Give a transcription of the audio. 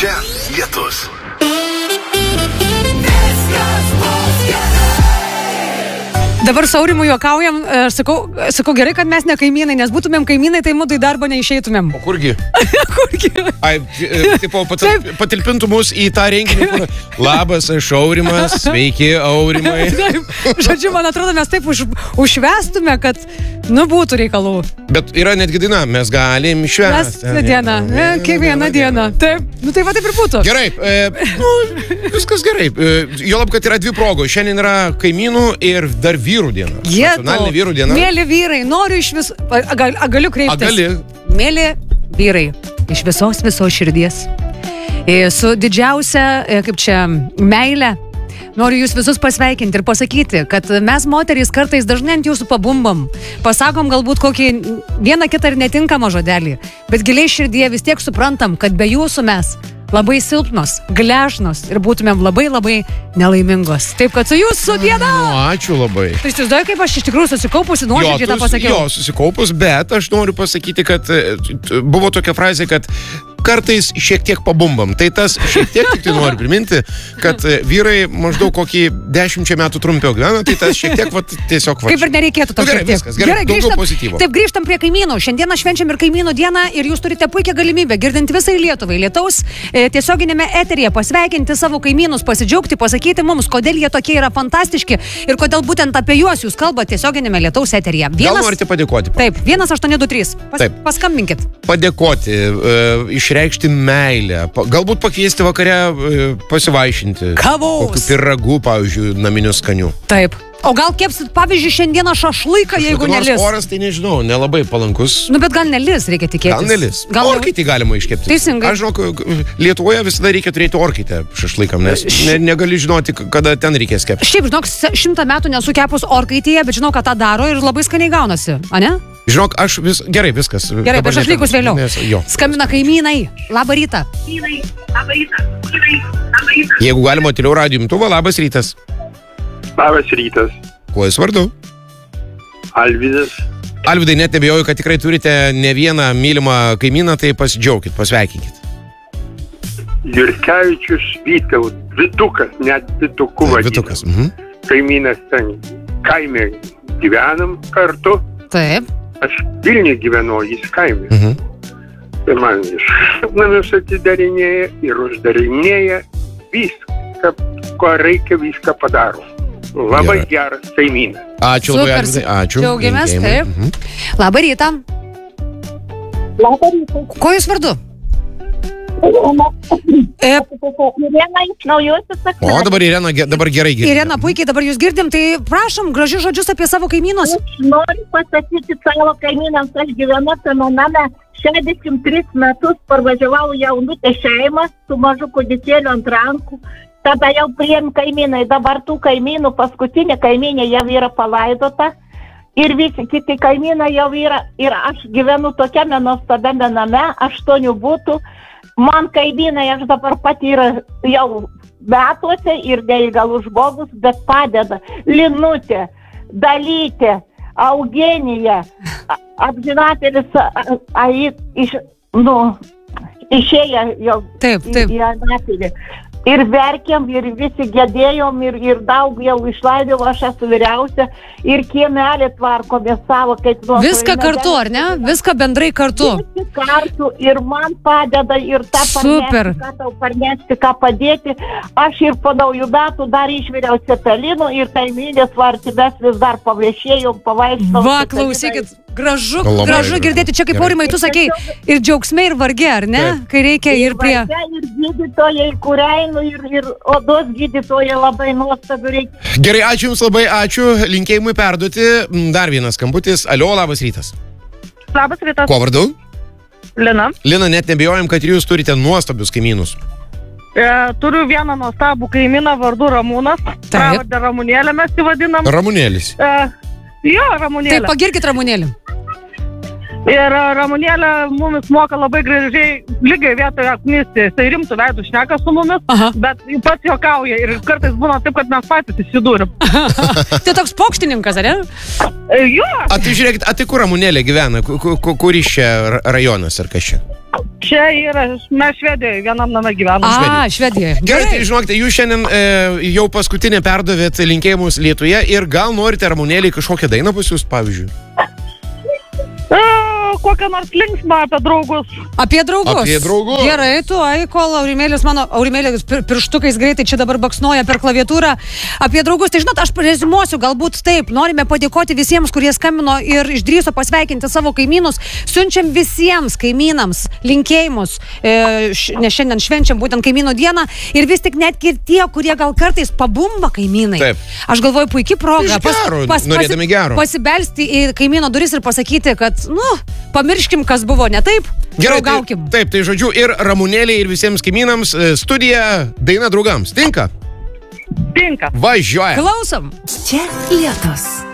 Čia lietus. Dabar su Aurimu juokaujam, sakau gerai, kad mes ne kaimynai, nes būtumėm kaimynai, tai mūdų į darbą neišeitumėm. O kurgi? Kurgi? Ai, tipo, patalpintų mus į tą renginį, kur labas, aš Aurimas, sveiki, Aurimai. Taip, žodžiu, man atrodo, mes taip užvestume, kad, būtų reikalų. Bet yra netgi daina, mes galim švęsti. Mes dieną, kiekvieną dieną. Taip, tai va taip ir būtų. Gerai, viskas gerai. Jolab, kad yra dvi progos. Šiandien yra kaimynų ir dar vyrų diena. Nacionalinė vyrų diena. Mėly vyrai, noriu iš vis... Galiu kreiptis. Gali. Mėly vyrai, iš visos širdies. Su didžiausia, meile, noriu jūs visus pasveikinti ir pasakyti, kad mes moterys kartais dažnai ant jūsų pabumbam. Pasakom galbūt kokį vieną kitą ir netinkamą žodelį. Bet giliai širdyje vis tiek suprantam, kad be jūsų mes labai silpnos, gležnos ir būtumėm labai nelaimingos. Taip, kad su jūsų diena! Ačiū labai. Tai įsivaizduoju, kaip aš iš tikrųjų susikaupusi, nuoširdžiai tą pasakiau. Jo, susikaupus, bet aš noriu pasakyti, kad buvo tokia frazė, kad kartais šiek tiek pabumbam. Tai tas šiek tiek tik tai noriu priminti, kad vyrai maždaug kokį 10 metų trumpiau gyvena, tai tas šiek tiek tiesiog... Kaip ir nereikėtų to šiek tiek. Viskas, gerai, daugiau pozityvo. Taip, grįžtam prie kaimynų. Šiandieną švenčiam ir kaimynų dieną ir jūs turite puikią galimybę, girdint visai Lietuvai, lietaus tiesioginėme eteryje, pasveikinti savo kaimynus, pasidžiaugti, pasakyti mums, kodėl jie tokie yra fantastiški ir kodėl būtent apie juos jūs kalbate tiesioginėme lietaus eteryje. Gal norite padėkoti? Taip, 1823. Paskambinkit. Padėkoti, išreikšti meilę, galbūt pakviesti vakare pasivaišinti. Kavos. Kokių piragų, pavyzdžiui, naminių skanių. Taip. O gal kepsit, pavyzdžiui, šiandieną šašlyką, jeigu nelis? Oras, tai nežinau, nelabai palankus. Bet gal nelis, reikia tikėtis. Gal nelis. Orkaitį galima iškepti. Teisingai. Aš žinok, Lietuvoje visada reikia turėti orkaitę šašlykam, nes negali žinoti, kada ten reikės kepti. Šiaip, žinok, 100 metų nesu kepus orkaityje, bet žinau, kad tą daro ir labai skaniai gaunasi, ane? Žinok, aš gerai, viskas. Gerai, bet šašlykus vėliau. Skambina kaimynai. Labą rytą. Jeigu galima tyliau radijo imtuvą, labas rytas. Labas rytas. Kuo jūs vardu? Alvydas. Alvydai, net nebejoju, kad tikrai turite ne vieną mylimą kaimyną, tai pasidžiaukit, pasveikinkit. Jurkevičius Vytaut, Vytukas, net Vytuku vadinam. Vytukas. Kaimynas ten kaime gyvenam kartu. Taip. Aš Vilniuje gyvenau, jis kaime. Tai man iš namus atidarinėja ir uždarinėja viską, ko reikia, viską padaro. Labai geras kaimynas. Ačiū labai, Alvydai, ačiū. Džiaugiamės, taip. Labą rytą. Labą rytą. Ko jūs vardu? Irena iš Naujosios Akmenės. O, dabar Irena, dabar gerai girdim. Irena, puikiai dabar jūs girdim, tai prašom, gražius žodžius apie savo kaimynus. Aš noriu pasakyti savo kaimynams, aš gyvenu tame name 63 metus, parvažiavau jaunutę šeimą su mažu kūdikėliu ant rankų. Tada jau priėm kaimynai, dabar tų kaimynų, paskutinė kaimynė jau yra palaidota ir visi kiti kaimynai jau yra. Ir aš gyvenu tokiame nuostabiame name, 8 būtų. Man kaimynai, aš dabar pati yra jau metuose ir neįgalus žmogus, bet padeda. Linutė, Dalytė, Eugenija, apžinatelis išėję jau į anapilį. Ir verkiam, ir visi gedėjom, ir daug jau išlaidėjau, aš esu vyriausia, ir kiemelį tvarkomės savo, kaip nuo... Viską kartu, ar ne? Viską bendrai kartu. Viską kartu, ir man padeda, ir tą parnešti, ką tau parnešti, ką padėti. Aš ir po naujų metų dar išviriau cepelinų, ir kaimynės vartybės vis dar paviešėjom, pavaikštom. Va, klausykit, gražu girdėti, čia kaip Aurimai, tu sakei, ir džiaugsmai, ir varge, ar ne? Kai reikia ir prie... Ir gydytojai, kuriai ir odos gydytojai labai nuostabiai reikia. Gerai, ačiū Jums labai, ačiū. Linkėjimui perduoti. Dar vienas skambutis. Alio, labas rytas. Labas rytas. Kuo vardu? Lina. Lina, net nebejojam, kad jūs turite nuostabius kaimynus. Turiu vieną nuostabų kaimyną vardu Ramūnas. Pravardę Ramunėlę mes jį vadinam. Ramunėlis. Jo, Ramunėlė. Taip, pagirkit Ramunėlį. Ir Ramunėlė mumis moka labai gražiai, lygiai vietoje apmisti. Tai rimtų veidų šneka su mumis, bet pats juokauja ir kartais būna taip, kad mes patys įsidūrim. Tai toks pokštininkas, ar ne? Jo. Tai žiūrėkit, tai kur Ramunėlė gyvena? Kur iš čia rajonas ar kas čia? Čia yra, mes Švedijoje vienam name gyvenam. Švedijoje. Gerai, tai žinokite, jūs šiandien jau paskutinį perdavėt linkėjimus Lietuje ir gal norite Ramunėlį kažkokią dainą pasiūsti, pavyzdžiui? Kokią nors linksmą apie draugus. Apie draugus? Apie draugus. Gerai, tu, kol Aurimėlis pirštukais greitai čia dabar baksnoja per klaviatūrą. Apie draugus, tai žinot, aš rezimuosiu, galbūt taip. Norime padėkoti visiems, kurie skambino ir išdrįso pasveikinti savo kaimynus. Siunčiam visiems kaimynams linkėjimus, nes šiandien švenčiam būtent kaimynų dieną. Ir vis tik netgi ir tie, kurie gal kartais pabumba kaimynai. Taip. Aš galvoju, puikiai proga norėdami gero. Pasibelsti į kaimyno duris ir pasakyti, kad, pamirškim, kas buvo ne taip. Gerai, draugaukim. Taip, tai žodžiu, ir Ramunėlė, ir visiems kaimynams studija daina draugams. Tinka? Tinka. Važiuoja. Klausom. Čia Lietus.